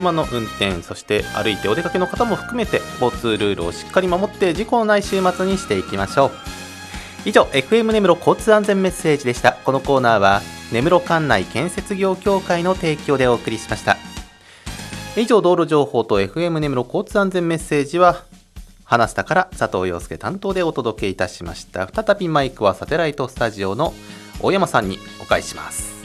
車の運転、そして歩いてお出かけの方も含めて交通ルールをしっかり守って事故のない週末にしていきましょう。以上 FM 根室交通安全メッセージでした。このコーナーは根室管内建設業協会の提供でお送りしました。以上、道路情報と FM 根室交通安全メッセージは花スタから佐藤陽介担当でお届けいたしました。再びマイクはサテライトスタジオの大山さんにお返しします。